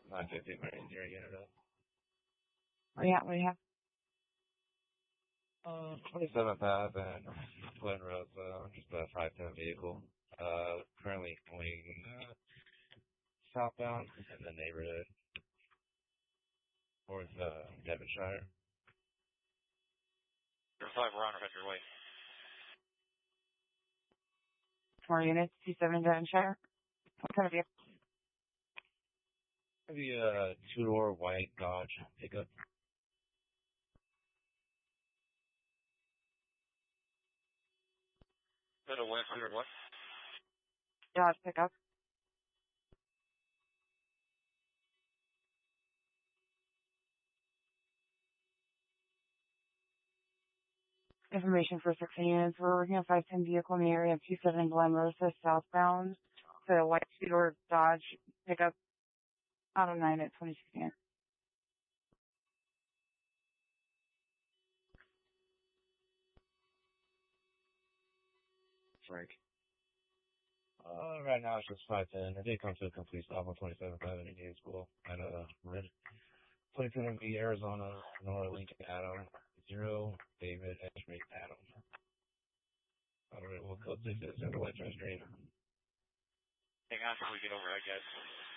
950 Marine here again. What do you have? 27th Ave and Glen Rose, just a 510 vehicle. Currently going southbound in the neighborhood towards Devonshire. 5, we're on our your way. 4 units, 27 Devonshire. What kind of vehicle? Maybe a two-door white Dodge pickup. That a 100 what? Dodge pickup. Information for 16 units. We're working on 510 vehicle in the area of 27 Glen Rosa southbound. So a white two-door Dodge pickup out of 9 at 2016. Frank. Right now it's just 510. I did come to a complete stop on 27th Avenue in School at Red 22MB Arizona, Nora Lincoln Adam, 0 David Ashmate Adam. Alright, we'll go to this in the Western Stream. Hang on till we get over, I guess.